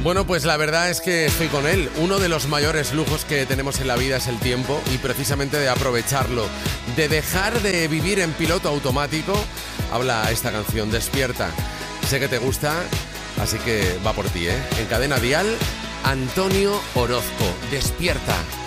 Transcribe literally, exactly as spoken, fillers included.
Bueno, pues la verdad es que estoy con él. Uno de los mayores lujos que tenemos en la vida es el tiempo y precisamente de aprovecharlo, de dejar de vivir en piloto automático. Habla esta canción, Despierta. Sé que te gusta, así que va por ti, ¿eh? En Cadena Dial, Antonio Orozco, Despierta.